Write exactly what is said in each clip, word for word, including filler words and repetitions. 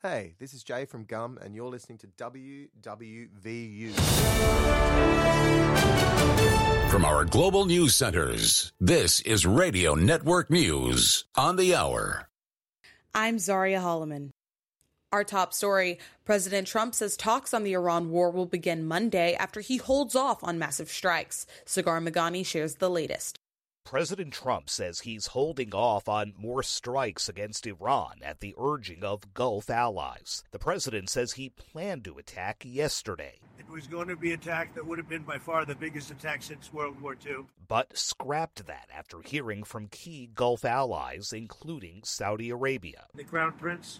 Hey, this is Jay from Gum, and you're listening to W W V U. From our global news centers, this is Radio Network News on the hour. I'm Zaria Holloman. Our top story, President Trump says talks on the Iran war will begin Monday after he holds off on massive strikes. Sagar Meghani shares the latest. President Trump says he's holding off on more strikes against Iran at the urging of Gulf allies. The president says he planned to attack yesterday. It was going to be an attack that would have been by far the biggest attack since World War Two. But scrapped that after hearing from key Gulf allies, including Saudi Arabia. The Crown Prince,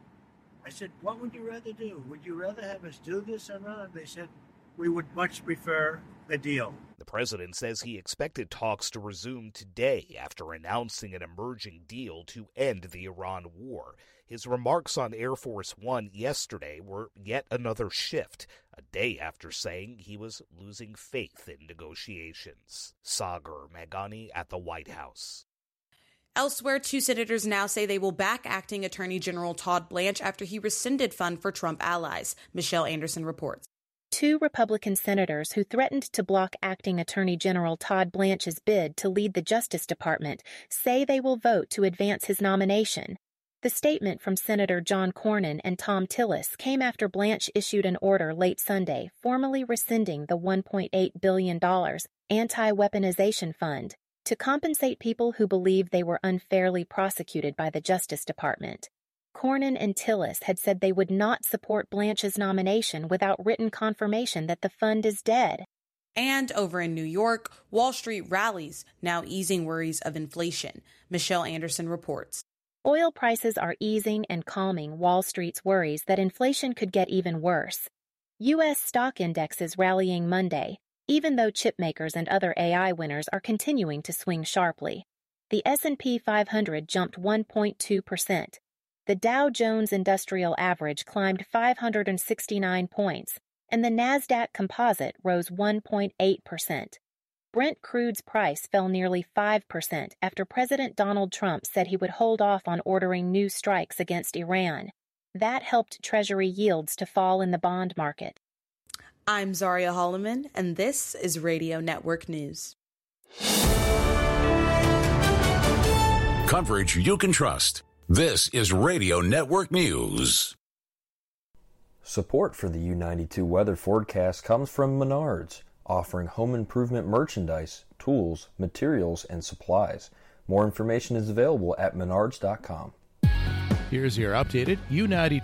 I said, what would you rather do? Would you rather have us do this or not? They said, we would much prefer a deal. The president says he expected talks to resume today after announcing an emerging deal to end the Iran war. His remarks on Air Force One yesterday were yet another shift, a day after saying he was losing faith in negotiations. Sagar Meghani at the White House. Elsewhere, two senators now say they will back acting Attorney General Todd Blanche after he rescinded funds for Trump allies. Michelle Anderson reports. Two Republican senators who threatened to block acting Attorney General Todd Blanche's bid to lead the Justice Department say they will vote to advance his nomination. The statement from Senator John Cornyn and Thom Tillis came after Blanche issued an order late Sunday formally rescinding the one point eight billion dollars anti-weaponization fund to compensate people who believe they were unfairly prosecuted by the Justice Department. Cornyn and Tillis had said they would not support Blanche's nomination without written confirmation that the fund is dead. And over in New York, Wall Street rallies, now easing worries of inflation. Michelle Anderson reports. Oil prices are easing and calming Wall Street's worries that inflation could get even worse. U S stock indexes rallying Monday, even though chipmakers and other A I winners are continuing to swing sharply. The S and P five hundred jumped one point two percent. The Dow Jones Industrial Average climbed five hundred sixty-nine points, and the NASDAQ Composite rose one point eight percent. Brent crude's price fell nearly five percent after President Donald Trump said he would hold off on ordering new strikes against Iran. That helped Treasury yields to fall in the bond market. I'm Zaria Holloman, and this is Radio Network News. Coverage you can trust. This is Radio Network News. Support for the U ninety-two weather forecast comes from Menards, offering home improvement merchandise, tools, materials, and supplies. More information is available at menards dot com. Here's your updated U ninety-two